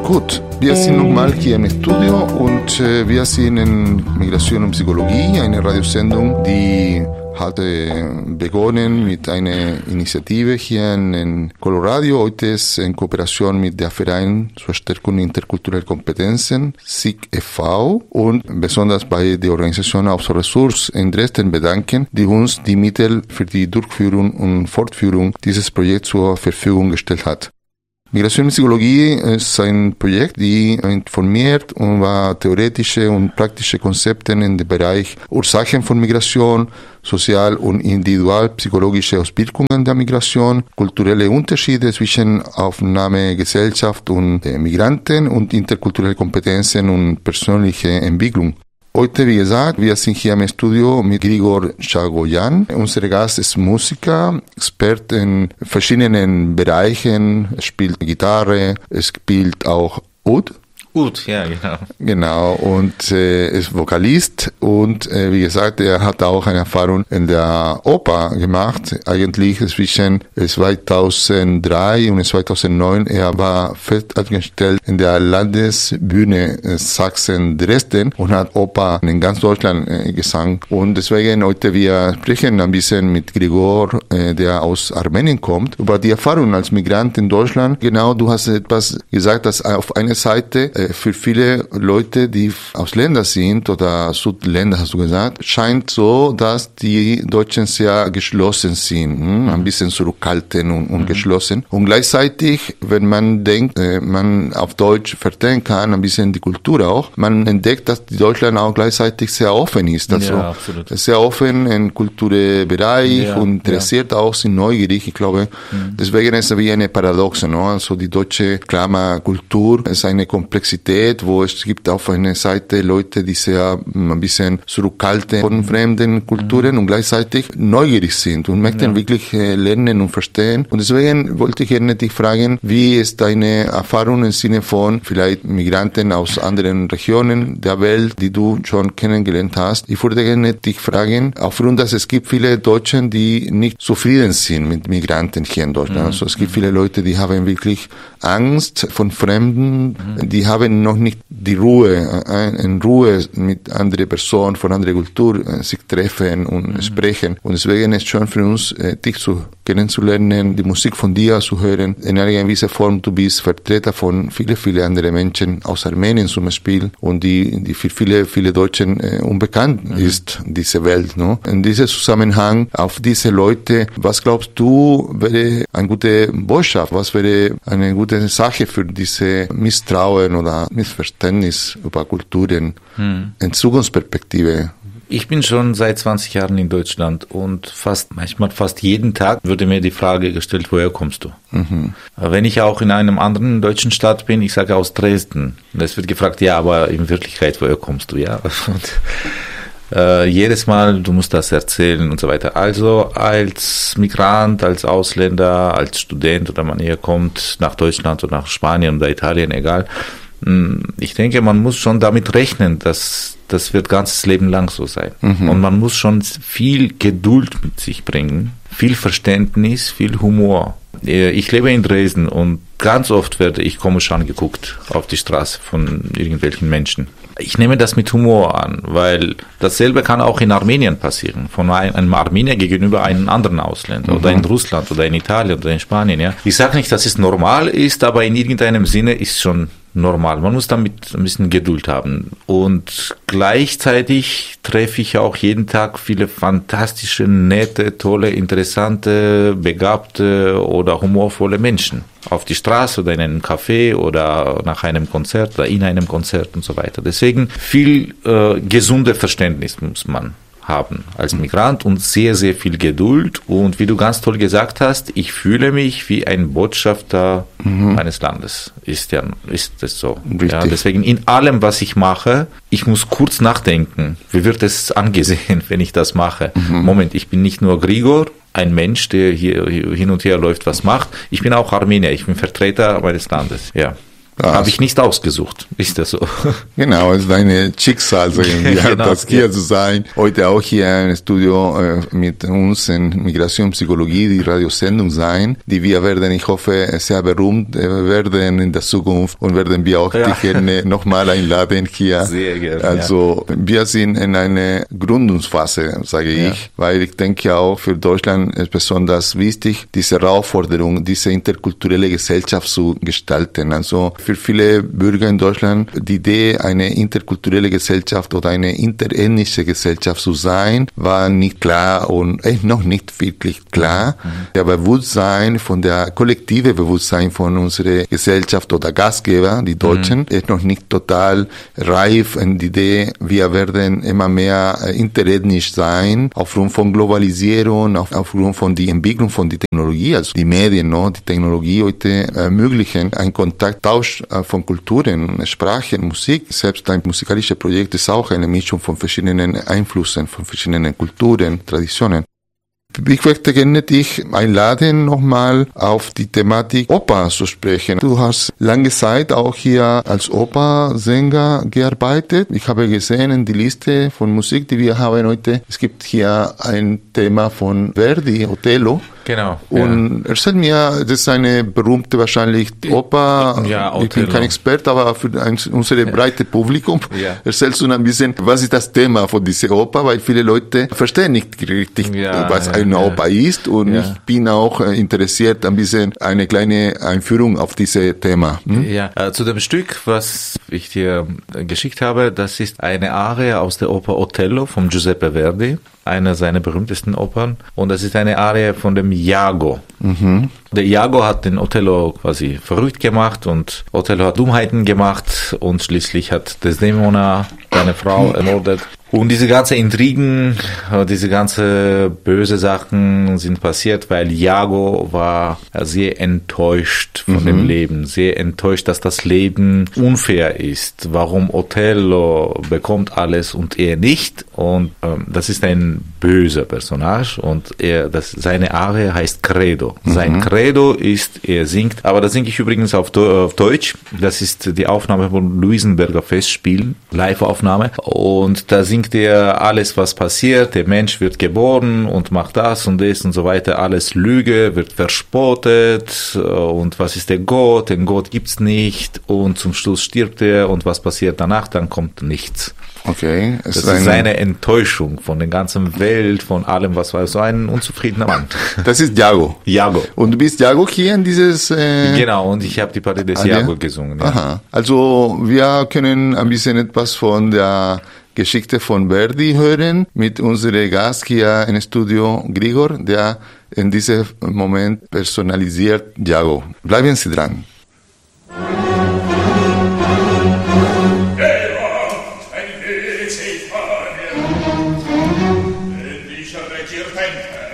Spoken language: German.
Gut, wir sind nochmal hier im Studio und wir sind in Migration und Psychologie, eine Radiosendung, die hatte begonnen mit einer Initiative hier in Colorado. Heute ist in Kooperation mit der Verein zur Stärkung interkultureller Kompetenzen, SIG e.V. und besonders bei der Organisation Aus Ressource in Dresden bedanken, die uns die Mittel für die Durchführung und Fortführung dieses Projekts zur Verfügung gestellt hat. Migration und Psychologie ist ein Projekt, die informiert über theoretische und praktische Konzepte in dem Bereich Ursachen von Migration, sozial- und individualpsychologische Auswirkungen der Migration, kulturelle Unterschiede zwischen Aufnahmegesellschaft und Migranten und interkulturelle Kompetenzen und persönliche Entwicklung. Heute, wie gesagt, wir sind hier im Studio mit Grigor Chagoyan. Unser Gast ist Musiker, Experte in verschiedenen Bereichen. Er spielt Gitarre, er spielt auch Oud. Oud, ja, genau. Genau, und ist Vokalist und wie gesagt, er hat auch eine Erfahrung in der Oper gemacht. Eigentlich zwischen 2003 und 2009. Er war festangestellt in der Landesbühne Sachsen-Dresden und hat Oper in ganz Deutschland gesungen. Und deswegen heute wir sprechen ein bisschen mit Grigor, der aus Armenien kommt, über die Erfahrung als Migrant in Deutschland. Genau, du hast etwas gesagt, dass auf einer Seite für viele Leute, die Ausländer sind oder Südländer, hast du gesagt, scheint so, dass die Deutschen sehr geschlossen sind, ein bisschen zurückhaltend und geschlossen. Und gleichzeitig, wenn man denkt, man auf Deutsch verstehen kann, ein bisschen die Kultur auch, man entdeckt, dass Deutschland auch gleichzeitig sehr offen ist. Also ja, absolut. Sehr offen im Kulturbereich und interessiert auch, sind neugierig, ich glaube. Deswegen ist es wie eine Paradoxe, no? Also die deutsche Kultur ist eine Komplexität, wo es gibt auf einer Seite Leute, die sehr ein bisschen zurückhaltend von fremden Kulturen und gleichzeitig neugierig sind und möchten wirklich lernen und verstehen. Und deswegen wollte ich gerne dich fragen, wie ist deine Erfahrung im Sinne von vielleicht Migranten aus anderen Regionen der Welt, die du schon kennengelernt hast. Ich würde gerne dich fragen, aufgrund, dass es gibt viele Deutschen, die nicht zufrieden sind mit Migranten hier in Deutschland. Also es gibt viele Leute, die haben wirklich Angst von Fremden, die haben noch nicht die Ruhe, in Ruhe mit anderen Personen von anderer Kultur sich treffen und sprechen. Und deswegen ist es schön für uns, dich kennenzulernen, die Musik von dir zu hören. In einer gewissen Form, du bist Vertreter von vielen anderen Menschen aus Armenien zum Beispiel und die für viele Deutschen unbekannt ist, diese Welt. No? In diesem Zusammenhang, auf diese Leute, was glaubst du, wäre eine gute Botschaft? Was wäre eine gute Sache für diese Misstrauen oder Missverständnis über Kulturen in Zukunftsperspektive? Ich bin schon seit 20 Jahren in Deutschland und manchmal fast jeden Tag würde mir die Frage gestellt, woher kommst du? Wenn ich auch in einem anderen deutschen Stadt bin, ich sage aus Dresden. Und es wird gefragt, ja, aber in Wirklichkeit, woher kommst du? Ja. Und jedes Mal, du musst das erzählen und so weiter. Also als Migrant, als Ausländer, als Student oder man hier kommt nach Deutschland oder nach Spanien oder Italien, egal. Ich denke, man muss schon damit rechnen, dass das wird ganzes Leben lang so sein. Und man muss schon viel Geduld mit sich bringen, viel Verständnis, viel Humor. Ich lebe in Dresden und ganz oft werde ich komisch angeguckt auf die Straße von irgendwelchen Menschen. Ich nehme das mit Humor an, weil dasselbe kann auch in Armenien passieren, von einem Armenier gegenüber einem anderen Ausländer oder in Russland oder in Italien oder in Spanien. Ja. Ich sage nicht, dass es normal ist, aber in irgendeinem Sinne ist schon normal. Man muss damit ein bisschen Geduld haben. Und gleichzeitig treffe ich auch jeden Tag viele fantastische, nette, tolle, interessante, begabte oder humorvolle Menschen. Auf die Straße oder in einem Café oder nach einem Konzert oder in einem Konzert und so weiter. Deswegen viel gesunde Verständnis muss man haben als Migrant und sehr, sehr viel Geduld. Und wie du ganz toll gesagt hast, ich fühle mich wie ein Botschafter meines Landes. Ist es so. Ja, deswegen in allem, was ich mache, ich muss kurz nachdenken. Wie wird es angesehen, wenn ich das mache? Moment, ich bin nicht nur Grigor, ein Mensch, der hier hin und her läuft, was macht. Ich bin auch Armenier, ich bin Vertreter meines Landes. Ja. Habe ich nicht ausgesucht, ist das so? Genau, es ist dein Schicksal, sagen wir, Genau, das hier zu sein. Heute auch hier im Studio mit uns in Migrationspsychologie, die Radiosendung sein, die wir werden, ich hoffe, sehr berühmt werden in der Zukunft und werden wir auch dich gerne nochmal einladen hier. Sehr gerne. Also wir sind in einer Gründungsphase, sage ich, weil ich denke auch für Deutschland ist besonders wichtig, diese Herausforderung, diese interkulturelle Gesellschaft zu gestalten. Also für viele Bürger in Deutschland die Idee, eine interkulturelle Gesellschaft oder eine interethnische Gesellschaft zu sein, war nicht klar und noch nicht wirklich klar. Der Bewusstsein von der kollektive Bewusstsein von unserer Gesellschaft oder Gastgeber, die Deutschen, ist noch nicht total reif in die Idee, wir werden immer mehr interethnisch sein, aufgrund von Globalisierung, aufgrund von der Entwicklung von der Technologie, also die Medien, die Technologie heute ermöglichen, einen Kontakttausch von Kulturen, Sprachen, Musik. Selbst ein musikalisches Projekt ist auch eine Mischung von verschiedenen Einflüssen, von verschiedenen Kulturen, Traditionen. Ich möchte gerne dich einladen, nochmal auf die Thematik Oper zu sprechen. Du hast lange Zeit auch hier als Opernsänger gearbeitet. Ich habe gesehen in die Liste von Musik, die wir haben heute, es gibt hier ein Thema von Verdi, Otello. Genau. Und erzähl mir, das ist eine berühmte wahrscheinlich Oper. Ja, Otello. Ich bin kein Experte, aber für unser breites Publikum erzählst du ein bisschen, was ist das Thema von dieser Oper, weil viele Leute verstehen nicht richtig, was eine Oper ist. Und ich bin auch interessiert, ein bisschen eine kleine Einführung auf dieses Thema. Ja, zu dem Stück, was ich dir geschickt habe, das ist eine Arie aus der Oper Otello von Giuseppe Verdi, einer seiner berühmtesten Opern. Und das ist eine Arie von dem Iago. Der Iago hat den Otello quasi verrückt gemacht und Otello hat Dummheiten gemacht und schließlich hat Desdemona seine Frau ermordet. Und diese ganze Intrigen, diese ganze böse Sachen sind passiert, weil Iago war sehr enttäuscht von dem Leben, sehr enttäuscht, dass das Leben unfair ist. Warum Otello bekommt alles und er nicht? Und das ist ein böser Personage und seine Arie heißt Credo. Sein Credo ist, er singt, aber das singe ich übrigens auf Deutsch. Das ist die Aufnahme von Luisenberger Festspielen, Live-Aufnahme. Und da singt er alles, was passiert. Der Mensch wird geboren und macht das und das und so weiter. Alles Lüge, wird verspottet. Und was ist der Gott? Den Gott gibt's nicht. Und zum Schluss stirbt er. Und was passiert danach? Dann kommt nichts. Okay. Das ist eine Enttäuschung von der ganzen Welt, von allem, was war. So ein unzufriedener Mann. Das ist Iago. Iago. Und du bist Iago hier in dieses... Genau, und ich habe die Partie des Iago gesungen. Ja. Aha. Also wir können ein bisschen etwas von der Geschichte von Verdi hören mit unserem Gast hier im Studio, Grigor, der in diesem Moment personalisiert Iago. Bleiben Sie dran. Dice divertente